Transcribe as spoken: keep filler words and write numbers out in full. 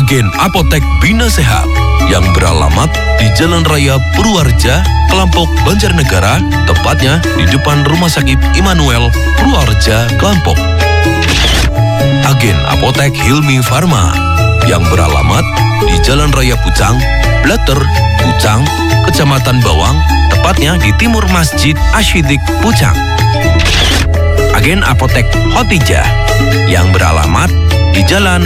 Agen Apotek Bina Sehat yang beralamat di Jalan Raya Purwareja, Kelampok, Banjarnegara, tepatnya di depan Rumah Sakit Immanuel, Purwareja, Kelampok. Agen Apotek Hilmi Farma yang beralamat di Jalan Raya Pucang, Blater, Pucang, Kecamatan Bawang, tepatnya di timur Masjid Asyidik Pucang. Agen Apotek Hotijah yang beralamat di Jalan